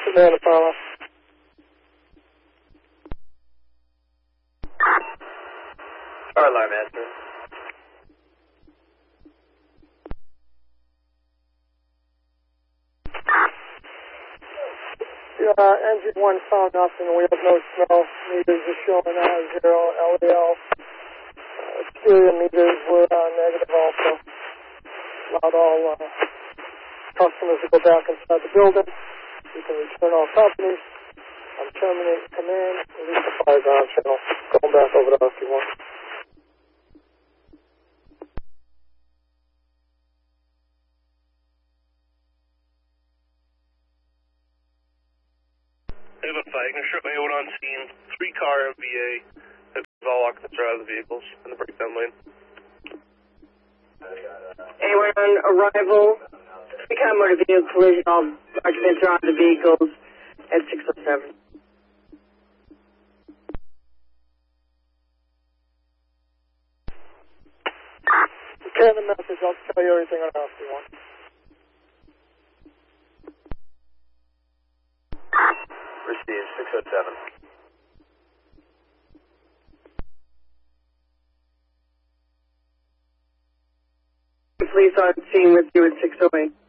Command Apollo. Alarm Master. Engine 1 found nothing. We have no snow. Meters are showing 0 LEL. Exterior meters were negative also. Allowed all customers to go back inside the building. You can return all companies. I'm terminating command. Release the fire ground channel. Going back over to RP1. Haven 5, you can strip my on scene. 3-car MVA. All occupants are out of the vehicles in the breakdown lane. Anyone on arrival? 3-car motor vehicle collision. All occupants are on the vehicles at 607. Okay, the message. I'll tell you everything on RP1. Receive 607. Police on scene with you at 608.